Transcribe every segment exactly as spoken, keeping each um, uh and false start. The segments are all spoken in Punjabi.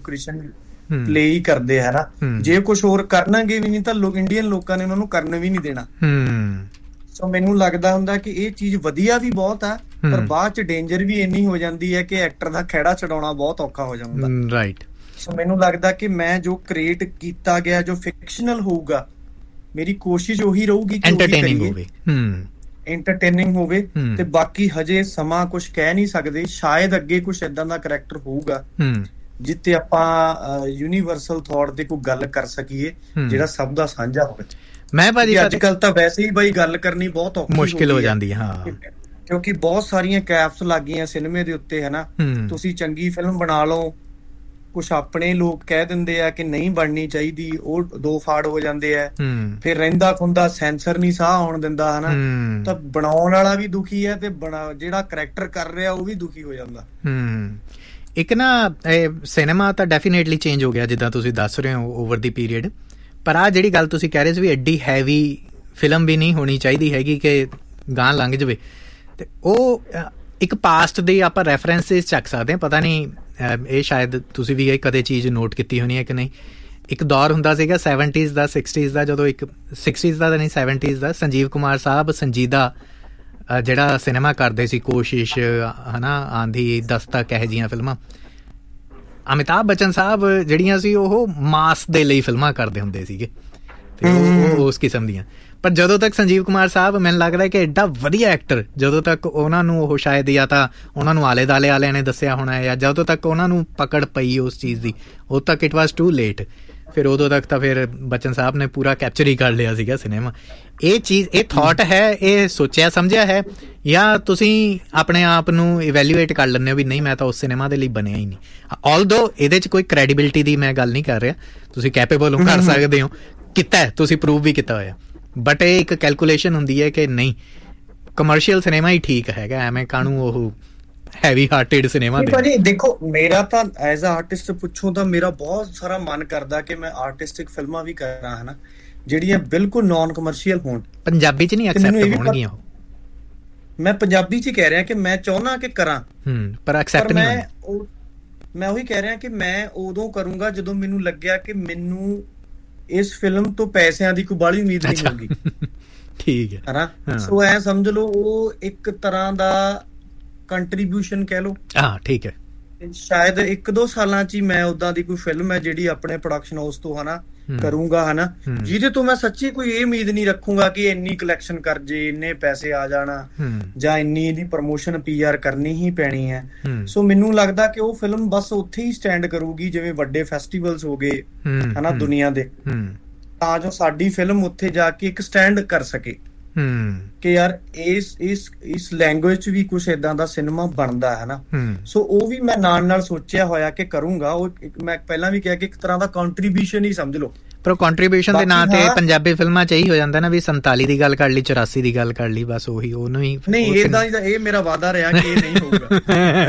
ਕ੍ਰਿਸ਼ਨ ਪਲੇ ਹੀ ਕਰਦੇ ਹੈ ਨਾ। ਜੇ ਕੁਛ ਹੋਰ ਕਰਨਗੇ ਵੀ ਨਹੀਂ ਤਾਂ ਲੋਕ ਇੰਡੀਅਨ ਲੋਕਾਂ ਨੇ ਉਹਨਾਂ ਨੂੰ ਕਰਨ ਵੀ ਨਹੀਂ ਦੇਣਾ। ਸੋ ਮੈਨੂੰ ਲੱਗਦਾ ਹੁੰਦਾ ਕਿ ਇਹ ਚੀਜ਼ ਵਧੀਆ ਵੀ ਬਹੁਤ ਆ, ਪਰ ਬਾਅਦ ਚ ਡੇਂਜਰ ਵੀ ਇੰਨੀ ਹੋ ਜਾਂਦੀ ਹੈ ਕਿ ਐਕਟਰ ਦਾ ਖਹਿੜਾ ਛਡਾਉਣਾ ਬਹੁਤ ਔਖਾ ਹੋ ਜਾਂਦਾ। ਰਾਈਟ। ਸੋ ਮੈਨੂੰ ਲੱਗਦਾ ਕਿ ਮੈਂ ਜੋ ਕ੍ਰੀਏਟ ਕੀਤਾ ਗਿਆ ਜੋ ਫਿਕਸ਼ਨਲ ਹੋਊਗਾ, ਮੇਰੀ ਕੋਸ਼ਿਸ਼ ਉਹੀ ਰਹੂਗੀ ਕਿ ਐਂਟਰਟੇਨਿੰਗ ਹੋਵੇ, ਐਂਟਰਟੇਨਿੰਗ ਹੋਵੇ। ਤੇ ਬਾਕੀ ਹਜੇ ਸਮਾਂ ਕੁਛ ਕਹਿ ਨਹੀਂ ਸਕਦੇ, ਸ਼ਾਇਦ ਅੱਗੇ ਕੁਛ ਏਦਾਂ ਦਾ ਕਰੈਕਟਰ ਹੋਊਗਾ ਜਿੱਤੇ ਆਪਾਂ ਯੂਨੀਵਰਸਲ ਥੌਟ ਤੇ ਕੋਈ ਗੱਲ ਕਰ ਸਕੀਏ ਜਿਹੜਾ ਸਭ ਦਾ ਸਾਂਝਾ ਹੋਵੇ। ਮੈਂ ਭਾਜੀ ਅੱਜ ਕੱਲ ਤਾਂ ਵੈਸੇ ਹੀ ਬਈ ਗੱਲ ਕਰਨੀ ਬਹੁਤ ਔਖੀ ਮੁਸ਼ਕਿਲ ਹੋ ਜਾਂਦੀ ਹੈ, ਹਾਂ, ਕਿਉਂਕਿ ਬਹੁਤ ਸਾਰੀਆਂ ਕੈਪਸ ਲੱਗ ਗਈਆਂ ਸਿਨੇਮੇ ਦੇ ਉੱਤੇ ਹੈ ਨਾ। ਤੁਸੀਂ ਚੰਗੀ ਫਿਲਮ ਬਣਾ ਲਓ, ਕੁਛ ਆਪਣੇ ਲੋਕ ਕਹਿ ਦਿੰਦੇ ਆ ਕਿ ਨਹੀਂ ਬਣਨੀ ਚਾਹੀਦੀ, ਉਹ ਦੋ ਫਾੜ ਹੋ ਜਾਂਦੇ ਆ, ਫਿਰ ਰਹਿੰਦਾ ਖੁੰਦਾ ਸੈਂਸਰ ਨਹੀਂ ਸਾਹ ਆਉਣ ਦਿੰਦਾ ਹੈ ਨਾ, ਤਾਂ ਬਣਾਉਣ ਵਾਲਾ ਵੀ ਦੁਖੀ ਹੈ ਤੇ ਬਣਾ ਜਿਹੜਾ ਕਰੈਕਟਰ ਕਰ ਰਿਹਾ ਉਹ ਵੀ ਦੁਖੀ ਹੋ ਜਾਂਦਾ। ਇੱਕ ਨਾ ਸਿਨੇਮਾ ਤਾਂ ਡੈਫੀਨੇਟਲੀ ਚੇਂਜ ਹੋ ਗਿਆ ਜਿੱਦਾਂ ਤੁਸੀਂ ਦੱਸ ਰਹੇ ਹੋ ਓਵਰ ਦੀ ਪੀਰੀਅਡ, ਪਰ ਆਹ ਜਿਹੜੀ ਗੱਲ ਤੁਸੀਂ ਕਹਿ ਰਹੇ ਸੀ ਵੀ ਐਡੀ ਹੈਵੀ ਫਿਲਮ ਵੀ ਨਹੀਂ ਹੋਣੀ ਚਾਹੀਦੀ ਹੈਗੀ ਕਿ ਗਾਂਹ ਲੰਘ ਜਾਵੇ, ਤੇ ਉਹ ਇੱਕ ਪਾਸਟ ਦੇ ਆਪਾਂ ਰੈਫਰੈਂਸਿਸ ਚੱਕ ਸਕਦੇ ਹਾਂ। ਪਤਾ ਨਹੀਂ ਇਹ ਸ਼ਾਇਦ ਤੁਸੀਂ ਵੀ ਇਹ ਕਦੇ ਚੀਜ਼ ਨੋਟ ਕੀਤੀ ਹੋਣੀ ਹੈ ਕਿ ਨਹੀਂ। ਇੱਕ ਦੌਰ ਹੁੰਦਾ ਸੀਗਾ ਸੈਵਨਟੀਜ਼ ਦਾ ਸਿਕਸਟੀਜ਼ ਦਾ, ਜਦੋਂ ਇੱਕ ਸਿਕਸਟੀਜ਼ ਦਾ ਤਾਂ ਨਹੀਂ ਸੈਵਨਟੀਜ਼ ਦਾ, ਸੰਜੀਵ ਕੁਮਾਰ ਸਾਹਿਬ ਸੰਜੀਦਾ ਜਿਹੜਾ ਸਿਨੇਮਾ ਕਰਦੇ ਸੀ, ਕੋਸ਼ਿਸ਼ ਹੈ ਨਾ, ਆਂਧੀ, ਦਸਤਕ, ਇਹੋ ਜਿਹੀਆਂ ਫਿਲਮਾਂ। ਅਮਿਤਾਭ ਬੱਚਨ ਸਾਹਿਬ ਜਿਹੜੀਆਂ ਸੀ ਉਹ ਮਾਸ ਦੇ ਲਈ ਫਿਲਮਾਂ ਕਰਦੇ ਹੁੰਦੇ ਸੀਗੇ, ਤੇ ਉਹ ਉਸ ਕਿਸਮ ਦੀਆਂ। ਪਰ ਜਦੋਂ ਤੱਕ ਸੰਜੀਵ ਕੁਮਾਰ ਸਾਹਿਬ, ਮੈਨੂੰ ਲੱਗਦਾ ਕਿ ਐਡਾ ਵਧੀਆ ਐਕਟਰ, ਜਦੋਂ ਤੱਕ ਉਹਨਾਂ ਨੂੰ ਉਹ ਸ਼ਾਇਦ ਜਾਂ ਤਾਂ ਉਹਨਾਂ ਨੂੰ ਆਲੇ ਦੁਆਲੇ ਵਾਲਿਆਂ ਨੇ ਦੱਸਿਆ ਹੋਣਾ, ਜਾਂ ਜਦੋਂ ਤੱਕ ਉਹਨਾਂ ਨੂੰ ਪਕੜ ਪਈ ਉਸ ਚੀਜ਼ ਦੀ, ਉਦੋਂ ਤੱਕ ਇਟ ਵਾਜ਼ ਟੂ ਲੇਟ। ਫਿਰ ਉਦੋਂ ਤੱਕ ਤਾਂ ਫਿਰ ਬੱਚਨ ਸਾਹਿਬ ਨੇ ਪੂਰਾ ਕੈਪਚਰ ਹੀ ਕਰ ਲਿਆ ਸੀਗਾ ਸਿਨੇਮਾ। ਇਹ ਚੀਜ਼, ਇਹ ਥਾਟ ਹੈ, ਇਹ ਸੋਚਿਆ ਸਮਝਿਆ ਹੈ, ਜਾਂ ਤੁਸੀਂ ਆਪਣੇ ਆਪ ਨੂੰ ਇਵੈਲੂਏਟ ਕਰ ਲੈਂਦੇ ਹੋ ਵੀ ਨਹੀਂ ਮੈਂ ਤਾਂ ਉਸ ਸਿਨੇਮਾ ਦੇ ਲਈ ਬਣਿਆ ਹੀ ਨਹੀਂ। ਆਲਦੋ ਇਹਦੇ 'ਚ ਕੋਈ ਕ੍ਰੈਡੀਬਿਲਿਟੀ ਦੀ ਮੈਂ ਗੱਲ ਨਹੀਂ ਕਰ ਰਿਹਾ, ਤੁਸੀਂ ਕੈਪੇਬਲ ਹੋ, ਕਰ ਸਕਦੇ ਹੋ, ਕੀਤਾ ਤੁਸੀਂ ਪ੍ਰੂਵ ਵੀ ਕੀਤਾ ਹੋਇਆ, ਬਟ ਇਹ ਇੱਕ ਕੈਲਕੂਲੇਸ਼ਨ ਹੁੰਦੀ ਹੈ ਕਿ ਨਹੀਂ ਕਮਰਸ਼ੀਅਲ ਸਿਨੇਮਾ ਹੀ ਠੀਕ ਹੈਗਾ, ਐਵੇਂ ਕਾਹਨੂੰ ਉਹ ਹੈਵੀ ਹਾਰਟਡ ਸਿਨੇਮਾ ਦੇ। ਭਾਜੀ ਦੇਖੋ, ਮੇਰਾ ਤਾਂ ਐਜ਼ ਅ ਆਰਟਿਸਟ ਪੁੱਛੋ ਤਾਂ ਮੇਰਾ ਬਹੁਤ ਸਾਰਾ ਮਨ ਕਰਦਾ ਕਿ ਮੈਂ ਆਰਟਿਸਟਿਕ ਫਿਲਮਾਂ ਵੀ ਕਰਾਂ ਹਨਾ, ਜਿਹੜੀਆਂ ਬਿਲਕੁਲ ਨਾਨ ਕਮਰਸ਼ੀਅਲ ਹੋਣ। ਪੰਜਾਬੀ 'ਚ ਨਹੀਂ ਐਕਸੈਪਟ ਹੋਣਗੀਆਂ ਉਹ, ਮੈਂ ਪੰਜਾਬੀ 'ਚ ਹੀ ਕਹਿ ਰਿਹਾ ਕਿ ਮੈਂ ਚਾਹੁੰਦਾ ਕਿ ਕਰਾਂ, ਪਰ ਐਕਸੈਪਟ ਨਹੀਂ ਹੋਣੀ। ਮੈਂ ਉਹੀ ਕਹਿ ਰਿਹਾ ਕਿ ਮੈਂ ਉਦੋਂ ਕਰੂੰਗਾ ਜਦੋਂ ਮੈਨੂੰ ਲੱਗਿਆ ਕਿ ਮੈਨੂੰ ਇਸ ਫਿਲਮ ਤੋਂ ਪੈਸਿਆਂ ਦੀ ਕੋਈ ਬਾਹਲੀ ਉਮੀਦ ਨਹੀਂ ਹੋਊਗੀ। ਠੀਕ ਹੈ ਹਨਾ, ਸੋ ਐ ਸਮਝ ਲਓ ਉਹ ਇੱਕ ਤਰ੍ਹਾਂ ਦਾ ਕੰਟਰੀਬਿਊਸ਼ਨ ਕਹਿ ਲਓ। ਹਾਂ ਠੀਕ ਹੈ। ਸ਼ਾਇਦ ਇੱਕ ਦੋ ਸਾਲਾਂ 'ਚ ਹੀ ਮੈਂ ਓਦਾਂ ਦੀ ਕੋਈ ਫਿਲਮ ਹੈ ਜਿਹੜੀ ਆਪਣੇ ਪ੍ਰੋਡਕਸ਼ਨ ਹਾਊਸ ਤੋਂ ਹਨਾ ਕਰੂੰਗਾ ਹਨਾ, ਜਿਹਦੇ ਤੋਂ ਮੈਂ ਸੱਚੀ ਕੋਈ ਇਹ ਉਮੀਦ ਨਹੀਂ ਰੱਖੂੰਗਾ ਕਿ ਇੰਨੀ ਕਲੈਕਸ਼ਨ ਕਰ ਜੇ, ਇੰਨੇ ਪੈਸੇ ਆ ਜਾਣਾ, ਜਾਂ ਇੰਨੀ ਇਹਦੀ ਪ੍ਰਮੋਸ਼ਨ ਪੀ ਆਰ ਕਰਨੀ ਹੀ ਪੈਣੀ ਹੈ। ਸੋ ਮੈਨੂੰ ਲੱਗਦਾ ਕਿ ਉਹ ਫਿਲਮ ਬਸ ਉੱਥੇ ਹੀ ਸਟੈਂਡ ਕਰੂਗੀ ਜਿਵੇਂ ਵੱਡੇ ਫੈਸਟੀਵਲਸ ਹੋ ਗਏ ਹਨਾ ਦੁਨੀਆ ਦੇ, ਤਾਂ ਜੋ ਸਾਡੀ ਫਿਲਮ ਉੱਥੇ ਜਾ ਕੇ ਇੱਕ ਸਟੈਂਡ ਕਰ ਸਕੇ ਕਿ ਯਾਰ ਇਸ ਇਸ ਇਸ ਲੈਂਗੁਏਜ 'ਚ ਵੀ ਕੁਛ ਏਦਾਂ ਦਾ ਸਿਨੇਮਾ ਬਣਦਾ ਹੈ ਨਾ। ਸੋ ਉਹ ਵੀ ਮੈਂ ਨਾਲ ਨਾਲ ਸੋਚਿਆ ਹੋਇਆ ਕਿ ਕਰੂੰਗਾ। ਉਹ ਮੈਂ ਪਹਿਲਾਂ ਵੀ ਕਿਹਾ ਕਿ ਇੱਕ ਤਰ੍ਹਾਂ ਦਾ ਕੰਟਰੀਬਿਊਸ਼ਨ ਹੀ ਸਮਝ ਲਓ। ਪਰ ਕੰਟਰੀਬਿਊਸ਼ਨ ਦੇ ਨਾਂ ਤੇ ਪੰਜਾਬੀ ਫਿਲਮਾਂ 'ਚ ਇਹੀ ਹੋ ਜਾਂਦਾ ਨਾ ਵੀ ਸੰਤਾਲੀ ਦੀ ਗੱਲ ਕਰ ਲਈ, ਚੁਰਾਸੀ ਦੀ ਗੱਲ ਕਰ ਲਈ, ਬਸ ਉਹੀ ਉਹਨੂੰ ਹੀ। ਨਹੀਂ, ਏਦਾਂ ਹੀ ਤਾਂ ਇਹ ਮੇਰਾ ਵਾਅਦਾ ਰਿਹਾ ਕਿ ਇਹ ਨਹੀਂ ਹੋਊਗਾ।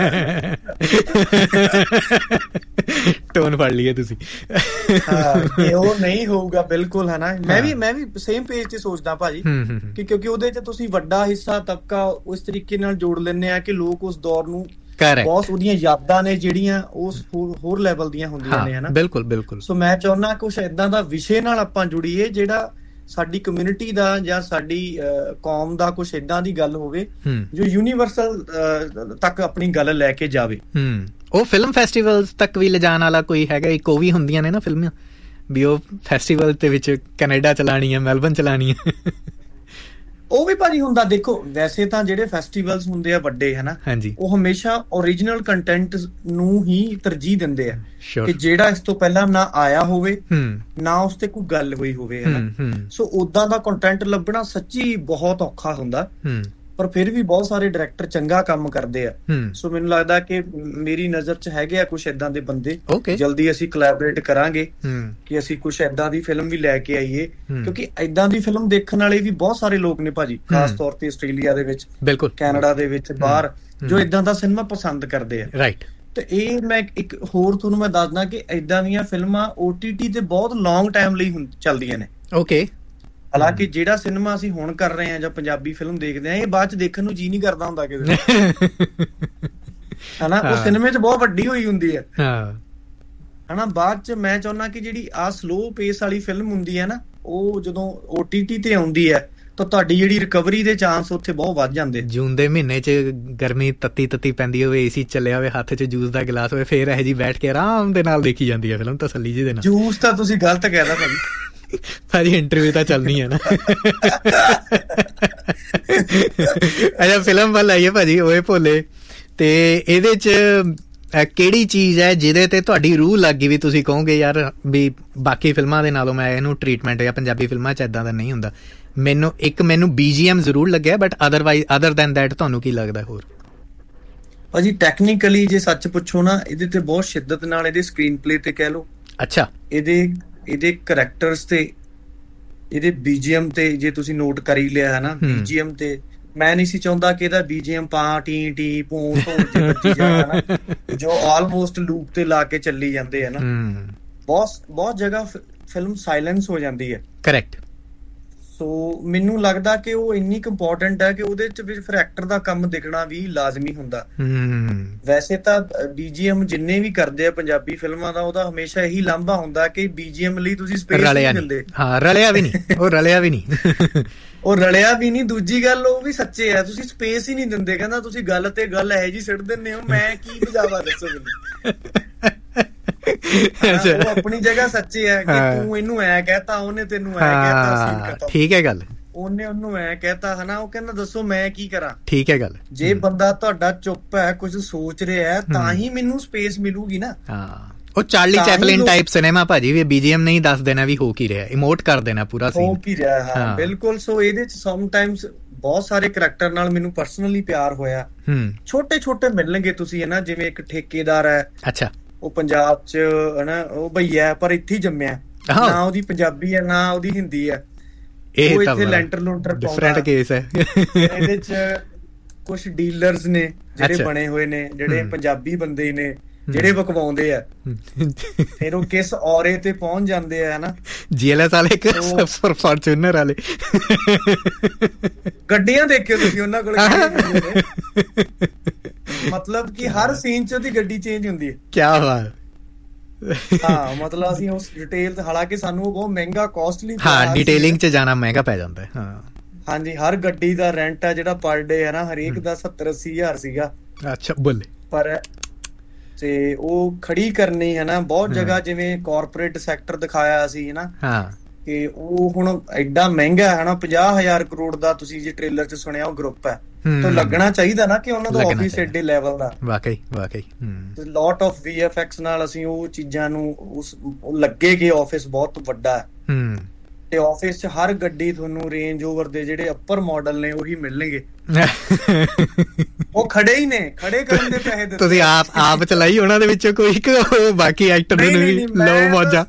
ਟੋਨ ਫੜ ਲਈਏ ਤੁਸੀਂ। ਹਾਂ, ਉਹ ਨਹੀਂ ਹੋਊਗਾ ਬਿਲਕੁਲ, ਹੈ ਨਾ। ਮੈਂ ਵੀ ਮੈਂ ਵੀ ਸੇਮ ਪੇਜ ਤੇ ਸੋਚਦਾ ਭਾਜੀ, ਕਿ ਕਿਉਂਕਿ ਉਹਦੇ 'ਚ ਤੁਸੀਂ ਵੱਡਾ ਹਿੱਸਾ ਤਬਕਾ ਉਸ ਤਰੀਕੇ ਨਾਲ ਜੋੜ ਲੈਂਦੇ ਆ ਕਿ ਲੋਕ ਉਸ ਦੌਰ ਨੂੰ ਬਹੁਤ ਉਹਦੀਆਂ ਯਾਦਾਂ ਨੇ ਜਿਹੜੀਆਂ ਉਸ ਹੋਰ ਲੈਵਲ ਦੀਆਂ ਹੁੰਦੀਆਂ ਨੇ, ਹਨਾ। ਬਿਲਕੁਲ ਬਿਲਕੁਲ। ਸੋ ਮੈਂ ਚਾਹੁੰਦਾ ਕੁਛ ਏਦਾਂ ਦਾ ਵਿਸ਼ੇ ਨਾਲ ਆਪਾਂ ਜੁੜੀਏ ਜਿਹੜਾ ਸਾਡੀ ਕਮਿਊਨਿਟੀ ਦਾ ਜਾਂ ਸਾਡੀ ਕੌਮ ਦਾ ਕੁਛ ਏਦਾਂ ਦੀ ਗੱਲ ਹੋਵੇ ਜੋ ਯੂਨੀਵਰਸਲ ਤੱਕ ਆਪਣੀ ਗੱਲ ਲੈ ਕੇ ਜਾਵੇ। ਉਹ ਫਿਲਮ ਫੈਸਟੀਵਲਸ ਤੱਕ ਵੀ ਲਿਜਾਣ ਵਾਲਾ ਕੋਈ ਹੈਗਾ। ਇੱਕ ਉਹ ਵੀ ਹੁੰਦੀਆਂ ਨੇ ਨਾ ਫਿਲਮਾਂ ਵੀ ਉਹ ਫੈਸਟੀਵਲ ਦੇ ਵਿੱਚ ਕੈਨੇਡਾ ਚਲਾਣੀ ਹੈ, ਮੈਲਬਨ ਚਲਾਣੀ ਹੈ, ਉਹ ਵੀ ਭਾਜੀ ਹੁੰਦਾ। ਦੇਖੋ ਵੈਸੇ ਤਾਂ ਜਿਹੜੇ ਫੈਸਟੀਵਲਸ ਹੁੰਦੇ ਆ ਵੱਡੇ, ਹਨਾ, ਉਹ ਹਮੇਸ਼ਾ ਓਰੀਜਨਲ ਕੰਟੈਂਟ ਨੂੰ ਹੀ ਤਰਜੀਹ ਦਿੰਦੇ ਆ ਕਿ ਜਿਹੜਾ ਇਸ ਤੋਂ ਪਹਿਲਾਂ ਨਾ ਆਇਆ ਹੋਵੇ, ਨਾ ਉਸ ਤੇ ਕੋਈ ਗੱਲ ਹੋਈ ਹੋਵੇ, ਹਨਾ। ਸੋ ਓਦਾਂ ਦਾ ਕੰਟੈਂਟ ਲੱਭਣਾ ਸੱਚੀ ਬਹੁਤ ਔਖਾ ਹੁੰਦਾ, ਪਰ ਫਿਰ ਵੀ ਬਹੁਤ ਸਾਰੇ ਡਾਇਰੈਕਟਰ ਚੰਗਾ ਕੰਮ ਕਰਦੇ ਆ। ਸੋ ਮੈਨੂੰ ਲੱਗਦਾ ਕਿ ਮੇਰੀ ਨਜ਼ਰ 'ਚ ਹੈਗੇ ਆ ਕੁਛ ਏਦਾਂ ਦੇ ਬੰਦੇ। ਜਲਦੀ ਅਸੀਂ ਕੋਲੈਬੋਰੇਟ ਕਰਾਂਗੇ ਕਿ ਅਸੀਂ ਕੁਛ ਏਦਾਂ ਦੀ ਫਿਲਮ ਵੀ ਲੈ ਕੇ ਆਈਏ, ਕਿਉਂਕਿ ਏਦਾਂ ਦੀ ਫਿਲਮ ਦੇਖਣ ਵਾਲੇ ਵੀ ਬਹੁਤ ਸਾਰੇ ਲੋਕ ਨੇ ਭਾਜੀ, ਖਾਸ ਤੌਰ ਤੇ ਆਸਟ੍ਰੇਲੀਆ ਦੇ ਵਿੱਚ, ਕੈਨੇਡਾ ਦੇ ਵਿੱਚ, ਬਾਹਰ, ਜੋ ਏਦਾਂ ਦਾ ਸਿਨੇਮਾ ਪਸੰਦ ਕਰਦੇ ਆ। ਰਾਈਟ। ਤੇ ਇਹ ਮੈਂ ਇੱਕ ਹੋਰ ਤੁਹਾਨੂੰ ਮੈਂ ਦੱਸਦਾ ਕਿ ਏਦਾਂ ਦੀਆਂ ਫਿਲਮਾਂ ਓ ਟੀ ਟੀ ਤੇ ਬਹੁਤ ਲੌਂਗ ਟਾਈਮ ਲਈ ਚੱਲਦੀਆਂ ਨੇ। ਓਕੇ। ਹਾਲਾਂਕਿ ਜਿਹੜਾ ਸਿਨੇਮਾ ਅਸੀਂ ਹੁਣ ਕਰ ਰਹੇ ਹਾਂ ਜਾਂ ਪੰਜਾਬੀ ਫਿਲਮ ਦੇਖਦੇ ਹਾਂ, ਇਹ ਬਾਅਦ 'ਚ ਦੇਖਣ ਨੂੰ ਜੀਅ ਨਹੀਂ ਕਰਦਾ ਹੁੰਦਾ ਕਿਤੇ, ਹਨਾ। ਉਹ ਸਿਨੇਮੇ 'ਚ ਬਹੁਤ ਵੱਡੀ ਹੋਈ ਹੁੰਦੀ ਹੈ। ਹਨਾ। ਬਾਅਦ ਚ ਮੈਂ ਚਾਹੁੰਦਾ ਕਿ ਜਿਹੜੀ ਆਹ ਸਲੋ ਪੇਸ ਵਾਲੀ ਫਿਲਮ ਹੁੰਦੀ ਹੈ ਨਾ, ਉਹ ਜਦੋਂ ਓ ਟੀ ਟੀ ਤੇ ਆਉਂਦੀ ਹੈ ਤਾਂ ਤੁਹਾਡੀ ਜਿਹੜੀ ਰਿਕਵਰੀ ਦੇ ਚਾਂਸ ਉੱਥੇ ਬਹੁਤ ਵੱਧ ਜਾਂਦੇ। ਜੂਨ ਦੇ ਮਹੀਨੇ ਚ ਗਰਮੀ ਤੱਤੀ ਤੱਤੀ ਪੈਂਦੀ ਹੋਵੇ, ਏਸੀ ਚੱਲਿਆ ਹੋਵੇ, ਹੱਥ ਚ ਜੂਸ ਦਾ ਗਿਲਾਸ ਹੋਵੇ, ਫੇਰ ਇਹੋ ਜਿਹੀ ਬੈਠ ਕੇ ਆਰਾਮ ਦੇ ਨਾਲ ਦੇਖੀ ਜਾਂਦੀ ਹੈ ਫਿਲਮ, ਤਸੱਲੀ ਜੀ ਦੇ ਨਾਲ। ਜੂਸ ਤਾਂ ਤੁਸੀਂ ਗਲਤ ਕਹਿਦਾ ਭਾਜੀ। ਭਾਜੀ ਇੰਟਰਵਿਊ ਤਾਂ ਚੱਲਣੀ ਹੈ ਨਾ। ਅੱਛਾ, ਫਿਲਮ ਵੱਲ ਆਈਏ ਭਾਜੀ, ਓਏ ਭੋਲੇ, ਤੇ ਇਹਦੇ ਚ ਕਿਹੜੀ ਚੀਜ਼ ਹੈ ਜਿਹਦੇ ਤੇ ਤੁਹਾਡੀ ਰੂਹ ਲੱਗ ਗਈ ਵੀ ਤੁਸੀਂ ਕਹੋਗੇ ਯਾਰ ਵੀ ਬਾਕੀ ਫਿਲਮਾਂ ਦੇ ਨਾਲੋਂ ਮੈਂ ਇਹਨੂੰ ਟ੍ਰੀਟਮੈਂਟ, ਜਾਂ ਪੰਜਾਬੀ ਫਿਲਮਾਂ ਚ ਏਦਾਂ ਦਾ ਨਹੀਂ ਹੁੰਦਾ? ਮੈਨੂੰ ਇੱਕ ਮੈਨੂੰ ਬੀ ਜੀ ਐਮ ਜ਼ਰੂਰ ਲੱਗਿਆ, but otherwise other than that ਤੁਹਾਨੂੰ ਕੀ ਲੱਗਦਾ ਹੋਰ? ਭਾਜੀ ਟੈਕਨੀਕਲੀ ਜੇ ਸੱਚ ਪੁੱਛੋ ਨਾ, ਇਹਦੇ ਤੇ ਬਹੁਤ ਸ਼ਿੱਦਤ ਨਾਲ ਇਹਦੇ ਸਕਰੀਨ ਪਲੇ ਤੇ ਕਹਿ ਲਓ, ਅੱਛਾ, ਇਹਦੇ ਇਹਦੇ ਕਰੈਕਟਰਸ ਤੇ, ਇਹਦੇ ਬੀ ਜੀ ਐਮ ਤੇ ਜੇ ਤੁਸੀਂ ਨੋਟ ਕਰ ਹੀ ਲਿਆ ਹੈ ਨਾ, ਬੀ ਜੀ ਐਮ ਤੇ ਮੈਂ ਨਹੀਂ ਸੀ ਚਾਹੁੰਦਾ ਕਿ ਇਹਦਾ ਬੀ ਜੀ ਐਮ ਪਾ ਟੀ ਟੀ ਪੂੰ ਢੋਲ ਚ ਵੱਜੀ ਜਾਣਾ ਨਾ, ਜੋ ਆਲਮੋਸਟ ਲੂਪ ਤੇ ਲਾ ਕੇ ਚੱਲੀ ਜਾਂਦੇ ਹੈ ਨਾ। ਬਹੁਤ ਬਹੁਤ ਜਗ੍ਹਾ ਫਿਲਮ ਸਾਇਲੈਂਸ ਹੋ ਜਾਂਦੀ ਹੈ। ਕਰੈਕਟ। ਸੋ ਮੈਨੂੰ ਲੱਗਦਾ ਕਿ ਉਹ ਇੰਨੀ ਕੁ ਇੰਪੋਰਟੈਂਟ ਹੈ ਕਿ ਉਹਦੇ ਚ ਵੀ ਫਿਰ ਐਕਟਰ ਦਾ ਕੰਮ ਦਿਖਣਾ ਵੀ ਲਾਜ਼ਮੀ ਹੁੰਦਾ। ਵੈਸੇ ਤਾਂ ਬੀ ਜੀ ਐਮ ਜਿੰਨੇ ਵੀ ਕਰਦੇ ਆ ਪੰਜਾਬੀ ਫਿਲਮਾਂ ਦਾ, ਉਹਦਾ ਹਮੇਸ਼ਾ ਇਹੀ ਲਾਂਭਾ ਹੁੰਦਾ ਕਿ ਬੀ ਜੀ ਐਮ ਲਈ ਤੁਸੀਂ ਸਪੇਸ ਨਹੀਂ ਦਿੰਦੇ। ਹਾਂ, ਰਲਿਆ ਵੀ ਨਹੀਂ, ਉਹ ਰਲਿਆ ਵੀ ਨਹੀਂ ਉਹ ਰਲਿਆ ਵੀ ਨਹੀਂ। ਦੂਜੀ ਗੱਲ ਉਹ ਵੀ ਸੱਚੇ ਆ, ਤੁਸੀਂ ਸਪੇਸ ਹੀ ਨਹੀਂ ਦਿੰਦੇ। ਕਹਿੰਦਾ ਤੁਸੀਂ ਗੱਲ ਤੇ ਗੱਲ ਇਹੋ ਜਿਹੀ ਸਿੱਟ ਦਿੰਦੇ ਹੋ, ਮੈਂ ਕੀ ਬਜਾਵਾ ਦੱਸੋ ਮੈਨੂੰ। ਉਹ ਆਪਣੀ ਜਗ੍ਹਾ ਸੱਚੇ ਆ ਕਿ ਤੂੰ ਇਹਨੂੰ ਐ ਕਹਿਤਾ, ਉਹਨੇ ਤੈਨੂੰ ਐ ਕਹਿਤਾ, ਠੀਕ ਹੈ ਗੱਲ, ਉਹਨੇ ਉਹਨੂੰ ਐ ਕਹਿਤਾ ਹਨਾ, ਉਹ ਕਹਿੰਦਾ ਦੱਸੋ ਮੈਂ ਕੀ ਕਰਾਂ। ਠੀਕ ਹੈ ਗੱਲ। ਜੇ ਬੰਦਾ ਤੁਹਾਡਾ ਚੁੱਪ ਹੈ, ਕੁਝ ਸੋਚ ਰਿਹਾ ਹੈ, ਤਾਂ ਹੀ ਮੈਨੂੰ ਸਪੇਸ ਮਿਲੂਗੀ ਨਾ। ਹਾਂ, ਉਹ ਚਾਰਲੀ ਚੈਪਲਿਨ ਟਾਈਪ ਸਿਨੇਮਾ ਭਾਜੀ, ਵੀ ਬੀਜੀਐਮ ਨਹੀਂ ਦੱਸ ਦੇਣਾ ਵੀ ਹੋ ਕੀ ਰਿਹਾ, ਇਮੋਟ ਕਰ ਦੇਣਾ ਪੂਰਾ ਸੀਨ, ਹੋ ਕੀ ਰਿਹਾ। ਹਾਂ ਬਿਲਕੁਲ। ਸੋ ਇਹਦੇ ਚ ਸਮ ਟਾਈਮਸ ਬਹੁਤ ਸਾਰੇ ਕਰੈਕਟਰ ਨਾਲ ਮੈਨੂੰ ਪਰਸਨਲੀ ਪਿਆਰ ਹੋਇਆ। ਛੋਟੇ ਛੋਟੇ ਮਿਲਣਗੇ ਤੁਸੀਂ ਹਨਾ, ਜਿਵੇਂ ਇੱਕ ਠੇਕੇਦਾਰ ਹੈ, ਅੱਛਾ, ਉਹ ਪੰਜਾਬ ਚ ਹਨਾ, ਉਹ ਭਈਆ ਪਰ ਇੱਥੇ ਹੀ ਜੰਮਿਆ, ਨਾ ਉਹਦੀ ਪੰਜਾਬੀ ਹੈ ਨਾ ਉਹਦੀ ਹਿੰਦੀ ਹੈ, ਉਹ ਇੱਥੇ ਲੈਂਟਰ ਲੂੰਟਰ ਡਿਫਰੈਂਟ ਕੇਸ ਹੈ। ਇਹਦੇ ਚ ਕੁਝ ਡੀਲਰਸ ਨੇ ਜਿਹੜੇ ਬਣੇ ਹੋਏ ਨੇ, ਜਿਹੜੇ ਪੰਜਾਬੀ ਬੰਦੇ ਹੀ ਨੇ, ਜਿਹੜੇ ਵਕਵਾਉਂਦੇ ਆ, ਫਿਰ ਉਹ ਕਿਸ ਔਰੇ ਤੇ ਪਹੁੰਚ ਜਾਂਦੇ ਆ ਹਨਾ। ਜੀ ਐਲ ਐਸ ਵਾਲੇ, ਫੋਰਚੂਨਰ ਵਾਲੇ ਗੱਡੀਆਂ ਦੇਖਿਓ ਤੁਸੀਂ ਉਹਨਾਂ ਕੋਲ, ਮਤਲਬ ਕਿ ਹਰ ਸੀਨ ਚ ਉਹਦੀ ਗੱਡੀ ਚੇਂਜ ਹੁੰਦੀ ਹੈ। ਕਿਆ ਬਾਤ। ਹਾਂ, ਮਤਲਬ ਅਸੀਂ ਉਸ ਡਿਟੇਲ, ਹਾਲਾਂਕਿ ਸਾਨੂੰ ਉਹ ਬਹੁਤ ਮਹਿੰਗਾ ਕਾਸਟਲੀ, ਹਾਂ ਡਿਟੇਲਿੰਗ ਚ ਜਾਣਾ ਮਹਿੰਗਾ ਪੈ ਜਾਂਦਾ ਹੈ। ਹਾਂ ਹਾਂਜੀ, ਹਰ ਗੱਡੀ ਦਾ ਰੈਂਟ ਆ ਜਿਹੜਾ ਪਰ ਡੇ ਹੈ ਨਾ, ਹਰੇਕ ਦਾ ਸੱਤਰ ਅੱਸੀ ਹਜ਼ਾਰ ਸੀਗਾ। ਅੱਛਾ ਬੋਲੇ। ਪਰ ਤੇ ਉਹ ਖੜੀ ਕਰਨੀ ਹੈ ਨਾ, ਬਹੁਤ ਜਗ੍ਹਾ ਜਿਵੇਂ ਕਾਰਪੋਰੇਟ ਸੈਕਟਰ ਦਿਖਾਇਆ ਸੀ ਨਾ, ਹਾਂ, ਕਿ ਉਹ ਹੁਣ ਐਡਾ ਮਹਿੰਗਾ ਹੈ ਨਾ, ਪੰਜਾਹ ਹਜ਼ਾਰ ਕਰੋੜ ਦਾ ਤੁਸੀਂ ਜੇ ਟ੍ਰੇਲਰ ਚ ਸੁਣਿਆ ਉਹ ਗਰੁੱਪ ਹੈ, ਤਾਂ ਲੱਗਣਾ ਚਾਹੀਦਾ ਨਾ ਕਿ ਉਹਨਾਂ ਦਾ ਆਫਿਸ ਏਡੇ ਲੈਵਲ ਦਾ। ਵਾਕਈ ਵਾਕਈ lot of we F X ਨਾਲ ਅਸੀਂ ਉਹ ਚੀਜ਼ਾਂ ਨੂੰ, ਉਸ ਲੱਗੇ ਕਿ ਆਫਿਸ ਬਹੁਤ ਵੱਡਾ ਹੈ, ਤੇ ਆਫਿਸ ਚ ਹਰ ਗੱਡੀ ਤੁਹਾਨੂੰ ਰੇਂਜ ਓਵਰ ਦੇ ਜਿਹੜੇ ਅੱਪਰ ਮਾਡਲ ਨੇ ਉਹੀ ਮਿਲਣਗੇ। ਉਹ ਖੜੇ ਹੀ ਨੇ, ਖੜੇ ਕਰਨ ਦੇ ਪੈਸੇ ਦਿੱਤੇ। ਤੁਸੀਂ ਆਪ ਆਪ ਚਲਾਈ ਉਹਨਾਂ ਦੇ ਵਿੱਚੋਂ ਕੋਈ, ਬਾਕੀ ਐਕਟਰ ਨੇ ਵੀ ਲਓ ਮੌਜਾਂ,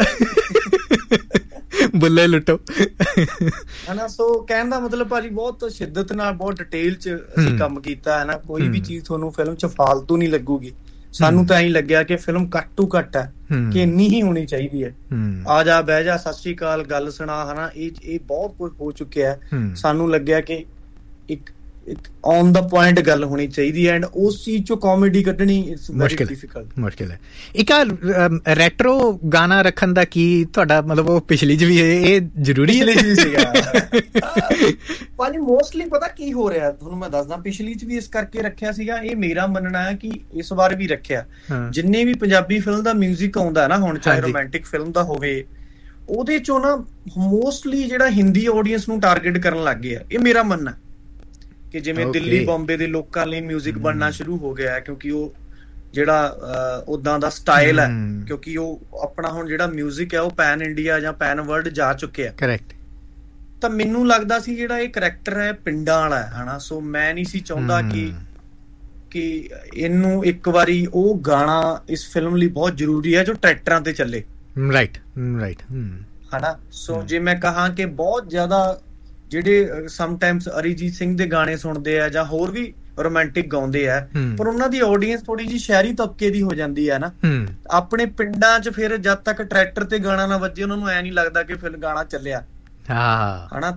ਬੁੱਲੇ ਲੁੱਟੋ ਹਨਾ। ਸੋ ਕਹਿਣ ਦਾ ਮਤਲਬ ਭਾਜੀ ਬਹੁਤ ਸ਼ਿੱਦਤ ਨਾਲ, ਬਹੁਤ ਡਿਟੇਲ ਚ ਅਸੀਂ ਕੰਮ ਕੀਤਾ ਹੈ ਨਾ। ਕੋਈ ਵੀ ਚੀਜ਼ ਤੁਹਾਨੂੰ ਫਿਲਮ ਚ ਫਾਲਤੂ ਨਹੀਂ ਲੱਗੂਗੀ। ਸਾਨੂੰ ਤਾਂ ਐਂ ਲੱਗਿਆ ਕਿ ਫਿਲਮ ਘੱਟ ਤੋਂ ਘੱਟ ਹੈ, ਕਿ ਇੰਨੀ ਹੀ ਹੋਣੀ ਚਾਹੀਦੀ ਹੈ। ਆ ਜਾ ਬਹਿ ਜਾ, ਸਤਿ ਸ੍ਰੀ ਅਕਾਲ, ਗੱਲ ਸੁਣਾ ਹਨਾ, ਇਹ ਇਹ ਬਹੁਤ ਕੁਝ ਹੋ ਚੁੱਕਿਆ। ਸਾਨੂੰ ਲੱਗਿਆ ਕਿ ਇੱਕ ਇੱਕ ਔਨ ਦਾ ਪੁਆਇੰਟ ਗੱਲ ਹੋਣੀ ਚਾਹੀਦੀ ਹੈ, ਐਂਡ ਉਸ ਚੀਜ਼ ਚੋਂ ਕਾਮੇਡੀ ਕੱਢਣੀ ਇਟਸ ਵੈਰੀ ਡਿਫਿਕਲਟ, ਮੁਸ਼ਕਿਲ ਹੈ। ਇੱਕ ਰੈਟਰੋ ਗਾਣਾ ਰੱਖਣ ਦਾ ਕੀ ਤੁਹਾਡਾ ਮਤਲਬ, ਉਹ ਪਿਛਲੀ ਚ ਵੀ ਇਹ ਜ਼ਰੂਰੀ ਸੀਗਾ ਭਾਜੀ? ਮੋਸਟਲੀ ਪਤਾ ਕੀ ਹੋ ਰਿਹਾ ਤੁਹਾਨੂੰ ਮੈਂ ਦੱਸਦਾ, ਪਿਛਲੀ ਚ ਵੀ ਇਸ ਕਰਕੇ ਰੱਖਿਆ ਸੀਗਾ। ਇਹ ਮੇਰਾ ਮੰਨਣਾ ਹੈ ਕਿ ਇਸ ਵਾਰ ਵੀ ਰੱਖਿਆ। ਜਿੰਨੇ ਵੀ ਪੰਜਾਬੀ ਫਿਲਮ ਦਾ ਮਿਊਜ਼ਿਕ ਆਉਂਦਾ ਨਾ ਹੁਣ, ਚਾਹੇ ਰੋਮਾਂਟਿਕ ਫਿਲਮ ਦਾ ਹੋਵੇ, ਉਹਦੇ ਚੋਂ ਨਾ ਮੋਸਟਲੀ ਜਿਹੜਾ ਹਿੰਦੀ ਆਡੀਅנס ਨੂੰ ਟਾਰਗੇਟ ਕਰਨ ਲੱਗ ਗਏ ਆ। ਇਹ ਮੇਰਾ ਮੰਨਣਾ ਕਿ ਜਿਵੇਂ ਦਿੱਲੀ ਬੰਬੇ ਦੇ ਲੋਕਾਂ ਲਈ ਮਿਊਜ਼ਿਕ ਬਣਨਾ ਸ਼ੁਰੂ ਹੋ ਗਿਆ, ਕਿਉਂਕਿ ਉਹ ਜਿਹੜਾ ਉਦਾਂ ਦਾ ਸਟਾਈਲ ਹੈ, ਕਿਉਂਕਿ ਉਹ ਆਪਣਾ ਹੁਣ ਜਿਹੜਾ ਮਿਊਜ਼ਿਕ ਹੈ ਉਹ ਪੈਨ ਇੰਡੀਆ ਜਾਂ ਪੈਨ ਵਰਲਡ ਜਾ ਚੁੱਕਿਆ। ਕਰੈਕਟ। ਤਾਂ ਮੈਨੂੰ ਲੱਗਦਾ ਸੀ ਜਿਹੜਾ ਇਹ ਕਰੈਕਟਰ ਹੈ ਪਿੰਡਾਂ ਵਾਲਾ ਹੈ ਹਨਾ, ਸੋ ਮੈਂ ਨਹੀਂ ਸੀ ਚਾਹੁੰਦਾ ਕਿ ਕਿ ਇਹਨੂੰ ਇੱਕ ਵਾਰੀ ਉਹ ਗਾਣਾ ਇਸ ਫਿਲਮ ਲਈ ਬਹੁਤ ਜ਼ਰੂਰੀ ਹੈ ਜੋ ਟਰੈਕਟਰਾਂ ਤੇ ਚੱਲੇ। ਰਾਈਟ ਰਾਈਟ ਹਨਾ। ਸੋ ਜੇ ਮੈਂ ਕਹਾਂ ਕਿ ਬਹੁਤ ਜ਼ਿਆਦਾ ਜਿਹੜੇ ਸਮਟਾਈਮਸ ਅਰੀਜੀਤ ਸਿੰਘ ਦੇ ਗਾਣੇ ਸੁਣਦੇ ਆ ਜਾਂ ਹੋਰ ਵੀ ਰੋਮਾਂਟਿਕ ਗਾਉਂਦੇ ਆ, ਪਰ ਉਹਨਾਂ ਦੀ ਆਡੀਅנס ਥੋੜੀ ਜਿਹੀ ਸ਼ਹਿਰੀ ਤਬਕੇ ਦੀ ਹੋ ਜਾਂਦੀ ਹੈ ਨਾ। ਆਪਣੇ ਪਿੰਡਾਂ 'ਚ ਫਿਰ ਜਦ ਤੱਕ ਟਰੈਕਟਰ ਤੇ ਗਾਣਾ ਨਾ ਵੱਜੇ ਉਹਨਾਂ ਨੂੰ ਐ ਨਹੀਂ ਲੱਗਦਾ ਕਿ ਫਿਰ ਗਾਣਾ ਚੱਲਿਆ ਹਨਾ। ਤਾਂ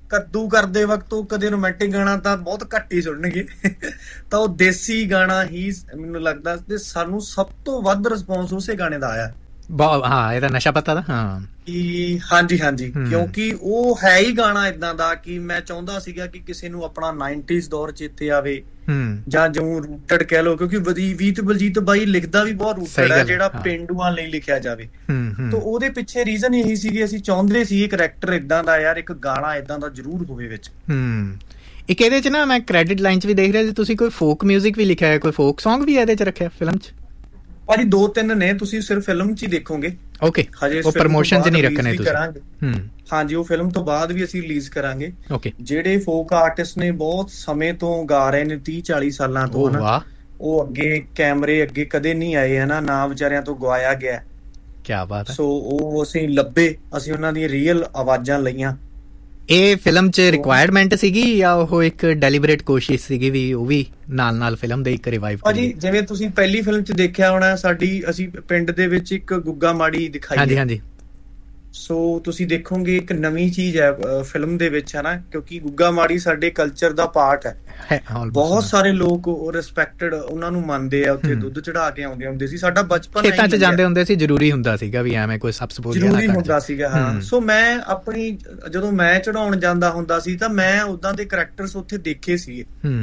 ਕੱਦੂ ਕਰਦੇ ਵਕਤ ਉਹ ਕਦੇ ਰੋਮਾਂਟਿਕ ਗਾਣਾ ਤਾਂ ਬਹੁਤ ਘੱਟ ਹੀ ਸੁਣਨਗੇ ਤਾਂ ਉਹ ਦੇਸੀ ਗਾਣਾ ਹੀ ਮੈਨੂੰ ਲੱਗਦਾ ਤੇ ਸਾਨੂੰ ਸਭ ਤੋਂ ਵੱਧ ਰਿਸਪੌਂਸ ਉਸੇ ਗਾਣੇ ਦਾ ਆਇਆ। ਹਾਂ ਇਹਦਾ ਨਸ਼ਾ ਪਤਾ ਦਾ ਹਾਂ ਕਿ ਹਾਂਜੀ ਹਾਂਜੀ ਕਿਉਂਕਿ ਉਹ ਹੈ ਹੀ ਗਾਣਾ ਇਦਾਂ ਦਾ ਕਿ ਮੈਂ ਚਾਹੁੰਦਾ ਸੀਗਾ ਕਿ ਕਿਸੇ ਨੂੰ ਆਪਣਾ ਨਾਈਨਟੀਜ਼ ਦੌਰ ਚੇਤੇ ਆਵੇ ਜਾਂ ਜਿਉਂ ਰੂਟਡ ਕਹਿ ਲਓ, ਕਿਉਂਕਿ ਵੀਤ ਬਲਜੀਤ ਬਾਈ ਲਿਖਦਾ ਵੀ ਬਹੁਤ ਰੂਟਡ ਹੈ ਜਿਹੜਾ ਪੇਂਡੂਆਂ ਲਈ ਲਿਖਿਆ ਜਾਵੇ। ਤਾਂ ਉਹਦੇ ਪਿੱਛੇ ਰੀਜ਼ਨ ਇਹੀ ਸੀਗੇ, ਅਸੀਂ ਚਾਹੁੰਦੇ ਸੀ ਇੱਕ ਕਰੈਕਟਰ ਇਦਾਂ ਦਾ ਯਾਰ, ਇੱਕ ਗਾਣਾ ਇਦਾਂ ਦਾ ਜ਼ਰੂਰ ਹੋਵੇ ਵਿੱਚ। ਇੱਕ ਇਹਦੇ ਚ ਨਾ ਮੈਂ ਕ੍ਰੈਡਿਟ ਲਾਈਨ ਚ ਵੀ ਦੇਖ ਰਿਹਾ ਸੀ ਤੁਸੀਂ ਕੋਈ ਫੋਕ ਮਿਊਜ਼ਿਕ ਵੀ ਲਿਖਿਆ ਹੈ, ਕੋਈ ਫੋਕ ਸੌਂਗ ਵੀ ਇਹਦੇ ਚ ਰੱਖਿਆ ਫਿਲਮ ਚ? ਭਾਜੀ ਦੋ ਤਿੰਨ ਨੇ, ਤੁਸੀਂ ਸਿਰਫ ਫਿਲਮ ਚ ਹੀ ਦੇਖੋਗੇ। ਓਕੇ, ਉਹ ਪ੍ਰਮੋਸ਼ਨ ਚ ਨਹੀਂ ਰੱਖਣੇ ਤੁਸੀਂ? ਹੂੰ ਹਾਂਜੀ, ਉਹ ਫਿਲਮ ਤੋਂ ਬਾਅਦ ਵੀ ਅਸੀਂ ਰਿਲੀਜ਼ ਕਰਾਂਗੇ। ਓਕੇ, ਜਿਹੜੇ ਫੋਕ ਆਰਟਿਸਟ ਨੇ ਬਹੁਤ ਸਮੇਂ ਤੋਂ ਗਾ ਰਹੇ ਨੇ, ਤੀਹ ਚਾਲੀ ਸਾਲਾਂ ਤੋਂ ਹਨਾ, ਉਹ ਅੱਗੇ ਕੈਮਰੇ ਅੱਗੇ ਕਦੇ ਨਹੀਂ ਆਏ ਹਨਾ, ਨਾ ਵਿਚਾਰਿਆਂ ਤੋਂ ਗਵਾਇਆ ਗਿਆ। ਕੀ ਬਾਤ ਹੈ। ਸੋ ਉਹ ਅਸੀਂ ਲੱਭੇ, ਅਸੀਂ ਉਹਨਾਂ ਦੀਆਂ ਰੀਅਲ ਆਵਾਜ਼ਾਂ ਲਈਆਂ। ਇਹ ਫਿਲਮ ਚ ਰਿਕੁਆਇਰਮੈਂਟ ਸੀਗੀ ਜਾਂ ਉਹ ਇੱਕ ਡੈਲੀਬਰੇਟ ਕੋਸ਼ਿਸ਼ ਸੀਗੀ ਵੀ ਉਹ ਵੀ ਨਾਲ ਨਾਲ ਫਿਲਮ ਦੇ ਇੱਕ ਰਿਵਾਈਵ? ਭਾਜੀ ਜਿਵੇਂ ਤੁਸੀਂ ਪਹਿਲੀ ਫਿਲਮ ਚ ਦੇਖਿਆ ਹੋਣਾ, ਸਾਡੀ ਅਸੀਂ ਪਿੰਡ ਦੇ ਵਿੱਚ ਇੱਕ ਗੁੱਗਾ ਮਾੜੀ ਦਿਖਾਈ। ਹਾਂਜੀ ਹਾਂਜੀ। ਸੋ ਤੁਸੀਂ ਦੇਖੋਗੇ ਇੱਕ ਨਵੀਂ ਚੀਜ਼ ਹੈ ਫਿਲਮ ਦੇ ਵਿੱਚ ਹਨਾ, ਕਿਉਂਕਿ ਗੁੱਗਾ ਮਾੜੀ ਸਾਡੇ ਕਲਚਰ ਦਾ ਪਾਰਟ ਹੈ। ਬਹੁਤ ਸਾਰੇ ਲੋਕ ਰਿਸਪੈਕਟਡ ਉਹਨਾਂ ਨੂੰ ਮੰਨਦੇ ਆ, ਉੱਥੇ ਦੁੱਧ ਚੜਾ ਕੇ ਆਉਂਦੇ ਹੁੰਦੇ ਸੀ। ਸਾਡਾ ਬਚਪਨ ਖੇਤਾਂ ਚ ਜਾਂਦੇ ਹੁੰਦੇ ਸੀ, ਜ਼ਰੂਰੀ ਹੁੰਦਾ ਸੀਗਾ ਵੀ ਐਵੇਂ ਕੋਈ ਸਬਸ ਬੋਲਿਆ ਨਾ ਜ਼ਰੂਰੀ ਹੁੰਦਾ ਸੀਗਾ। ਹਾਂ, ਸੋ ਮੈਂ ਆਪਣੀ ਜਦੋਂ ਮੈਂ ਚੜਾਉਣ ਜਾਂਦਾ ਹੁੰਦਾ ਸੀ ਤਾਂ ਮੈਂ ਉਦਾਂ ਦੇ ਕਰੈਕਟਰਸ ਉੱਥੇ ਦੇਖੇ ਸੀਗੇ।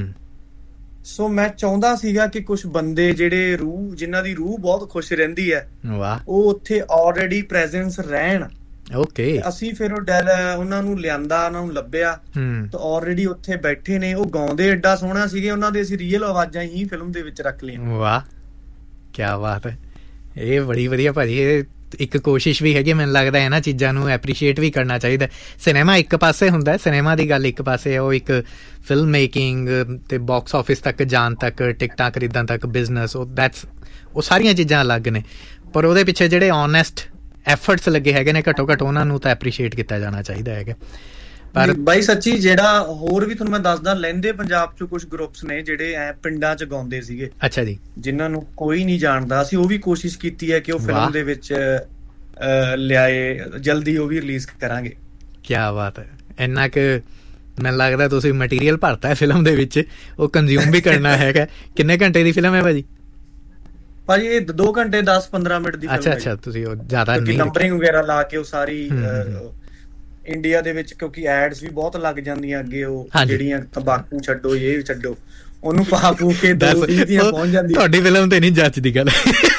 ਸੋ ਮੈਂ ਚਾਹੁੰਦਾ ਸੀਗਾ ਕਿ ਕੁਝ ਬੰਦੇ ਜਿਹੜੇ ਰੂਹ ਜਿਨ੍ਹਾਂ ਦੀ ਰੂਹ ਬਹੁਤ ਖੁਸ਼ ਰਹਿੰਦੀ ਹੈ, ਉਹ ਉੱਥੇ ਆਲਰੇਡੀ ਪ੍ਰੈਜ਼ੈਂਸ ਰਹਿਣ। ਓਕੇ, ਅਸੀਂ ਫਿਰ ਉਹ ਡੈਲ ਉਹਨਾਂ ਨੂੰ ਲਿਆਂਦਾ, ਉਹਨਾਂ ਨੂੰ ਲੱਭਿਆ ਤਾਂ ਆਲਰੇਡੀ ਉੱਥੇ ਬੈਠੇ ਨੇ। ਉਹ ਗਾਉਂਦੇ ਐਡਾ ਸੋਹਣਾ ਸੀਗੇ, ਉਹਨਾਂ ਦੇ ਅਸੀਂ ਰੀਅਲ ਆਵਾਜ਼ਾਂ ਹੀ ਫਿਲਮ ਦੇ ਵਿੱਚ ਰੱਖ ਲਈਆਂ। ਵਾਹ ਕੀ ਬਾਤ ਹੈ, ਇਹ ਬੜੀ ਵਧੀਆ ਭਾਜੀ। ਇਹ ਇੱਕ ਕੋਸ਼ਿਸ਼ ਵੀ ਹੈਗੀ, ਮੈਨੂੰ ਲੱਗਦਾ ਇਹਨਾਂ ਚੀਜ਼ਾਂ ਨੂੰ ਐਪਰੀਸ਼ੀਏਟ ਵੀ ਕਰਨਾ ਚਾਹੀਦਾ। ਸਿਨੇਮਾ ਇੱਕ ਪਾਸੇ ਹੁੰਦਾ, ਸਿਨੇਮਾ ਦੀ ਗੱਲ ਇੱਕ ਪਾਸੇ, ਉਹ ਇੱਕ ਫਿਲਮ ਮੇਕਿੰਗ ਤੇ ਬਾਕਸ ਆਫਿਸ ਤੱਕ ਜਾਣ ਤੱਕ, ਟਿਕਟਾਂ ਖਰੀਦਣ ਤੱਕ ਬਿਜ਼ਨਸ, ਉਹ ਦੈਟਸ ਉਹ ਸਾਰੀਆਂ ਚੀਜ਼ਾਂ ਅਲੱਗ ਨੇ। ਪਰ ਉਹਦੇ ਪਿੱਛੇ ਜਿਹੜੇ ਓਨੈਸਟ ਐਫਰਟਸ ਲੱਗੇ ਹੈਗੇ ਨੇ, ਘੱਟੋ ਘੱਟ ਉਹਨਾਂ ਨੂੰ ਤਾਂ ਐਪਰੀਸ਼ੀਏਟ ਕੀਤਾ ਜਾਣਾ ਚਾਹੀਦਾ ਹੈਗਾ। ਪਰ ਬਾਈ ਸੱਚੀ ਜਿਹੜਾ ਹੋਰ ਵੀ ਤੁਹਾਨੂੰ ਮੈਂ ਦੱਸਦਾ, ਲਹਿੰਦੇ ਪੰਜਾਬ ਚ ਕੁਝ ਗਰੁੱਪਸ ਨੇ ਜਿਹੜੇ ਐ ਪਿੰਡਾਂ ਚ ਗਾਉਂਦੇ ਸੀਗੇ। ਅੱਛਾ ਜੀ। ਜਿਨ੍ਹਾਂ ਨੂੰ ਕੋਈ ਨਹੀਂ ਜਾਣਦਾ, ਅਸੀਂ ਉਹ ਵੀ ਕੋਸ਼ਿਸ਼ ਕੀਤੀ ਹੈ ਕਿ ਉਹ ਫਿਲਮ ਦੇ ਵਿੱਚ ਲਿਆਏ, ਜਲਦੀ ਉਹ ਵੀ ਰਿਲੀਜ਼ ਕਰਾਂਗੇ। ਕੀ ਬਾਤ ਹੈ। ਇੰਨਾ ਕੁ ਮੈਨੂੰ ਲੱਗਦਾ ਤੁਸੀਂ ਮਟੀਰੀਅਲ ਭਰਤਾ ਹੈ ਫਿਲਮ ਦੇ ਵਿੱਚ, ਉਹ ਕੰਜ਼ਿਊਮ ਵੀ ਕਰਨਾ ਹੈਗਾ। ਕਿੰਨੇ ਘੰਟੇ ਦੀ ਫਿਲਮ ਹੈ ਭਾਜੀ? ਭਾਜੀ ਇਹ ਦੋ ਘੰਟੇ ਦਸ ਪੰਦਰਾਂ ਮਿੰਟ ਦੀ ਫਿਲਮ ਹੈ। ਅੱਛਾ ਅੱਛਾ, ਤੁਸੀਂ ਉਹ ਜ਼ਿਆਦਾ ਨਹੀਂ ਨੰਬਰਿੰਗ ਵਗੈਰਾ ਲਾ ਕੇ ਉਹ ਸਾਰੀ ਇੰਡੀਆ ਦੇ ਵਿੱਚ, ਕਿਉਂਕਿ ਐਡਸ ਵੀ ਬਹੁਤ ਲੱਗ ਜਾਂਦੀਆਂ ਅੱਗੇ, ਉਹ ਜਿਹੜੀਆਂ ਤੰਬਾਕੂ ਛੱਡੋ ਇਹ ਛੱਡੋ ਉਹਨੂੰ ਪਾ ਪੂ ਕੇ ਦੋ ਦੀਆਂ ਪਹੁੰਚ ਜਾਂਦੀ। ਤੁਹਾਡੀ ਫਿਲਮ ਤੇ ਨਹੀਂ ਜੱਜਦੀ ਗੱਲ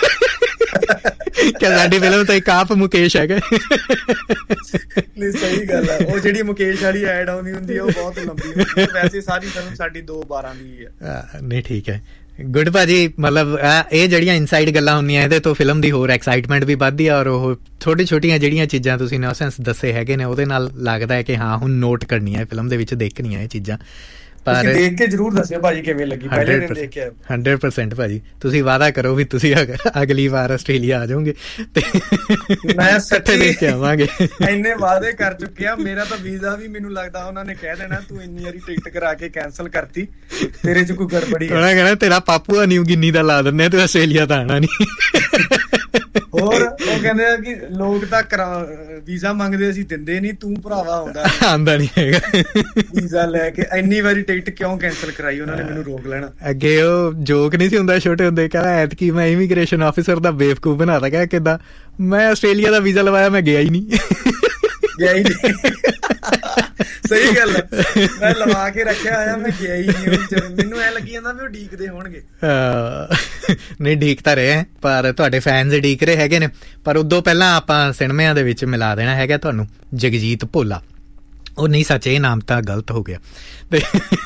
ਕਿ ਸਾਡੀ ਫਿਲਮ ਤਾਂ ਇੱਕ ਆਪ ਮੁਕੇਸ਼ ਹੈਗਾ। ਨਹੀਂ ਸਹੀ ਗੱਲ ਹੈ, ਉਹ ਜਿਹੜੀ ਮੁਕੇਸ਼ ਵਾਲੀ ਐਡ ਆਉਂਦੀ ਹੁੰਦੀ ਹੈ ਉਹ ਬਹੁਤ ਲੰਬੀ ਹੁੰਦੀ ਹੈ। ਵੈਸੇ ਸਾਰੀ ਫਿਲਮ ਸਾਡੀ ਦੋ ਬਾਰਾਂ ਦੀ ਹੈ। ਨਹੀਂ ਠੀਕ ਹੈ, ਗੁੱਡ ਭਾਜੀ। ਮਤਲਬ ਇਹ ਜਿਹੜੀਆਂ ਇਨਸਾਈਡ ਗੱਲਾਂ ਹੁੰਦੀਆਂ, ਇਹਦੇ ਤੋਂ ਫਿਲਮ ਦੀ ਹੋਰ ਐਕਸਾਈਟਮੈਂਟ ਵੀ ਵੱਧਦੀ ਆ, ਔਰ ਉਹ ਛੋਟੀ ਛੋਟੀਆਂ ਜਿਹੜੀਆਂ ਚੀਜ਼ਾਂ ਤੁਸੀਂ ਨੋਸੈਂਸ ਦੱਸੇ ਹੈਗੇ ਨੇ, ਉਹਦੇ ਨਾਲ ਲੱਗਦਾ ਹੈ ਕਿ ਹਾਂ ਹੁਣ ਨੋਟ ਕਰਨੀ ਹੈ ਫਿਲਮ ਦੇ ਵਿੱਚ, ਦੇਖਣੀਆਂ ਇਹ ਚੀਜ਼ਾਂ। ਪਰ ਦੇਖ ਕੇ ਜ਼ਰੂਰ ਦੱਸਿਓ ਭਾਜੀ ਕਿਵੇਂ ਲੱਗੀ, ਪਹਿਲੇ ਦਿਨ ਦੇਖ ਕੇ ਆਇਓ। ਹੰਡਰਡ ਪਰਸੈਂਟ ਭਾਜੀ, ਤੁਸੀਂ ਵਾਅਦਾ ਕਰੋ ਵੀ ਤੁਸੀਂ ਅਗਲੀ ਵਾਰ ਆਸਟ੍ਰੇਲੀਆ ਆ ਜਾਓਗੇ ਤੇ ਮੈਂ ਸੱਚੀ ਦੇਖ ਕੇ ਆਵਾਂਗੇ। ਇੰਨੇ ਵਾਅਦੇ ਕਰ ਚੁੱਕਿਆ, ਮੇਰਾ ਤਾਂ ਵੀਜ਼ਾ ਵੀ ਮੈਨੂੰ ਲੱਗਦਾ ਉਹਨਾਂ ਨੇ ਕਹਿ ਦੇਣਾ ਤੂੰ ਇੰਨੀ ਵਾਰੀ ਟਿਕਟ ਕਰਾ ਕੇ ਕੈਂਸਲ ਕਰਤੀ, ਤੇਰੇ ਚ ਕੋਈ ਗੜਬੜੀ ਹੈ। ਉਹਨਾਂ ਕਹਿਣਾ ਤੇਰਾ ਪਾਪੂਆ ਨਿਊ ਗਿਨੀ ਦਾ ਲਾ ਦਿੰਦੇ ਤੇ ਆਸਟ੍ਰੇਲੀਆ ਤਾਂ ਆਣਾ ਨਹੀਂ। ਹੋਰ ਉਹ ਕਹਿੰਦੇ ਆ ਕਿ ਲੋਕ ਤਾਂ ਵੀਜ਼ਾ ਮੰਗਦੇ, ਅਸੀਂ ਦਿੰਦੇ ਨਹੀਂ, ਤੂੰ ਭਰਾਵਾ ਆਉਂਦਾ ਆਉਂਦਾ ਨਹੀਂ ਹੈਗਾ ਵੀਜ਼ਾ ਲੈ ਕੇ। ਇੰਨੀ ਵਾਰੀ ਟਿਕਟ ਕਿਉਂ ਕੈਂਸਲ ਕਰਾਈ, ਉਹਨਾਂ ਨੇ ਮੈਨੂੰ ਰੋਕ ਲੈਣਾ। ਅੱਗੇ ਉਹ ਜੋਕ ਨਹੀਂ ਸੀ ਹੁੰਦਾ ਛੋਟੇ ਹੁੰਦੇ, ਕਹਿੰਦਾ ਐਤਕੀ ਮੈਂ ਇਮੀਗ੍ਰੇਸ਼ਨ ਆਫਿਸਰ ਦਾ ਬੇਵਕੂਫ ਬਣਾਤਾ। ਕਹਿੰਦਾ ਕਿੱਦਾਂ? ਮੈਂ ਆਸਟ੍ਰੇਲੀਆ ਦਾ ਵੀਜ਼ਾ ਲਵਾਇਆ, ਮੈਂ ਗਿਆ ਹੀ ਨਹੀਂ ਗਿਆ ਹੀ ਨਹੀਂ। ਸਹੀ ਗੱਲ ਹੈ, ਮੈਂ ਲਵਾ ਕੇ ਰੱਖਿਆ ਹੋਇਆ, ਮੈਂ ਗਿਆ ਹੀ ਨਹੀਂ। ਮੈਨੂੰ ਐ ਲੱਗੀ ਜਾਂਦਾ ਵੀ ਉਹ ਡੀਕਦੇ ਹੋਣਗੇ। ਨਹੀਂ ਡੀਕ ਤਾਂ ਰਹੇ, ਪਰ ਤੁਹਾਡੇ ਫੈਨਸ ਡੀਕ ਰਹੇ ਹੈਗੇ ਨੇ। ਪਰ ਉਦੋਂ ਪਹਿਲਾਂ ਆਪਾਂ ਸਿਨੇਮਿਆਂ ਦੇ ਵਿੱਚ ਮਿਲਾ ਦੇਣਾ ਹੈਗਾ ਤੁਹਾਨੂੰ ਜਗਜੀਤ ਭੋਲਾ। ਉਹ ਨਹੀਂ ਸੱਚ, ਇਹ ਨਾਮ ਤਾਂ ਗਲਤ ਹੋ ਗਿਆ ਤੇ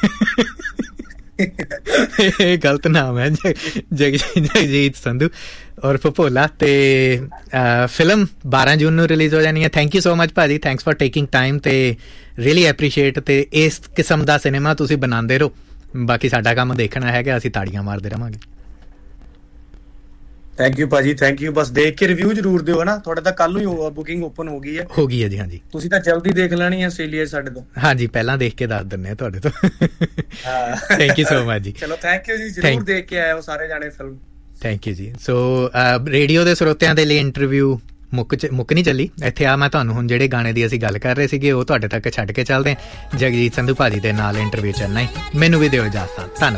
ਇਹ ਗਲਤ ਨਾਮ ਹੈ, ਜਗਜੀਤ ਸੰਧੂ ਔਰ ਭੋਲਾ। ਤੇ ਫਿਲਮ ਬਾਰਾਂ ਜੂਨ ਨੂੰ ਰਿਲੀਜ਼ ਹੋ ਜਾਣੀ ਹੈ। ਥੈਂਕ ਯੂ ਸੋ ਮਚ ਭਾਜੀ, ਥੈਂਕਸ ਫॉर ਟੇਕਿੰਗ ਟਾਈਮ ਤੇ ਰੀਅਲੀ ਐਪਰੀਸ਼ੀਏਟ। ਤੇ ਇਸ ਕਿਸਮ ਦਾ ਸਿਨੇਮਾ ਤੁਸੀਂ ਬਣਾਉਂਦੇ ਰਹੋ, ਬਾਕੀ ਸਾਡਾ ਕੰਮ ਦੇਖਣਾ ਹੈਗਾ, ਅਸੀਂ ਤਾੜੀਆਂ ਮਾਰਦੇ ਰਹਾਂਗੇ। ਥੈਂਕ ਯੂ ਭਾਜੀ, ਥੈਂਕ ਯੂ। ਬਸ ਦੇਖ ਕੇ ਰਿਵਿਊ ਜ਼ਰੂਰ ਦਿਓ ਹਨਾ, ਤੁਹਾਡੇ ਤਾਂ ਕੱਲ ਨੂੰ ਹੀ ਬੁਕਿੰਗ ਓਪਨ ਹੋ ਗਈ ਹੈ। ਹੋ ਗਈ ਹੈ ਜੀ, ਹਾਂਜੀ। ਤੁਸੀਂ ਤਾਂ ਜਲਦੀ ਦੇਖ ਲੈਣੀ ਹੈ ਆਸਟ੍ਰੇਲੀਆ ਸਾਡੇ ਤੋਂ। ਹਾਂਜੀ, ਪਹਿਲਾਂ ਦੇਖ ਕੇ ਦੱਸ ਦਿੰਦੇ ਆ ਤੁਹਾਡੇ ਤੋਂ। ਥੈਂਕ ਯੂ ਸੋ ਮਚ ਜੀ। ਚਲੋ ਥੈਂਕ ਯੂ ਜੀ, ਜ਼ਰੂਰ ਦੇਖ ਕੇ ਆਇਓ ਸਾਰੇ ਜਾਣੇ ਫਿਲਮ। ਥੈਂਕ ਯੂ ਜੀ। ਸੋ ਰੇਡੀਓ ਦੇ ਸਰੋਤਿਆਂ ਦੇ ਲਈ ਇੰਟਰਵਿਊ ਮੁੱਕ ਮੁੱਕ ਨਹੀਂ ਚੱਲੀ ਇੱਥੇ ਆ। ਮੈਂ ਤੁਹਾਨੂੰ ਹੁਣ ਜਿਹੜੇ ਗਾਣੇ ਦੀ ਅਸੀਂ ਗੱਲ ਕਰ ਰਹੇ ਸੀਗੇ ਉਹ ਤੁਹਾਡੇ ਤੱਕ ਛੱਡ ਕੇ ਚੱਲਦੇ ਹਾਂ। ਜਗਜੀਤ ਸੰਧੂ ਭਾਜੀ ਦੇ ਨਾਲ ਇੰਟਰਵਿਊ ਚੱਲਣਾ ਹੀ। ਮੈਨੂੰ ਵੀ ਦਿਓ ਇਜਾਜ਼ਤ। ਧੰਨਵਾਦ।